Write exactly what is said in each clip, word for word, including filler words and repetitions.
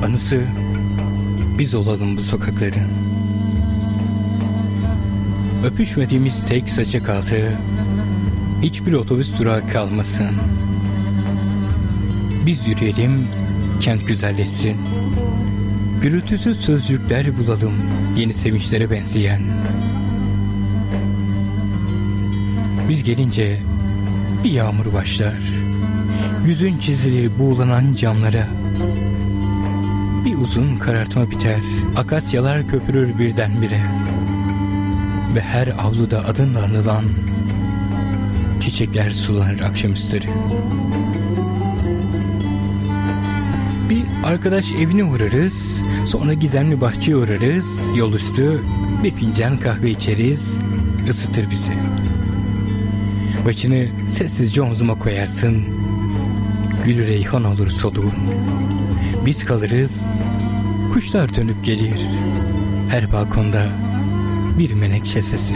Anısı biz olalım bu sokakların. Öpüşmediğimiz tek saçak altı, hiçbir otobüs durağı kalmasın. Biz yürüyelim, kent güzelleşsin. Gürültüsüz sözcükler bulalım, yeni sevinçlere benzeyen. Biz gelince bir yağmur başlar, yüzün çizilir buğulanan camlara. Bir uzun karartma biter, akasyalar köpürür birdenbire. Ve her avluda adınla anılan çiçekler sulanır akşamüstü. Bir arkadaş evine uğrarız, sonra gizemli bahçeye uğrarız, yol üstü bir fincan kahve içeriz, ısıtır bizi. Başını sessizce omzuma koyarsın, gül reyhan olur soluğun. Biz kalırız, kuşlar dönüp gelir, her balkonda bir menekşe sesi.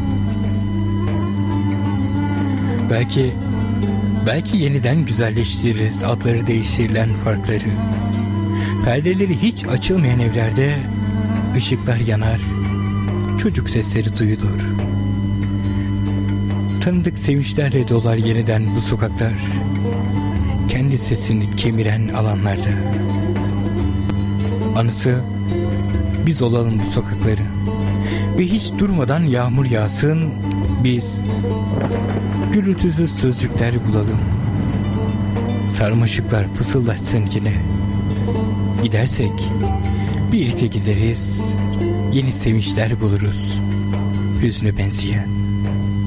Belki, belki yeniden güzelleştiririz adları değiştirilen farkları. Perdeleri hiç açılmayan evlerde ışıklar yanar, çocuk sesleri duyulur. Tanıdık sevinçlerle dolar yeniden bu sokaklar, kendi sesini kemiren alanlarda. Anısı biz olalım bu sokakları. Ve hiç durmadan yağmur yağsın, biz gürültüsüz sözcükler bulalım. Sarmaşıklar fısıldaşsın yine. Gidersek birlikte gideriz, yeni sevinçler buluruz hüznü benzeyen.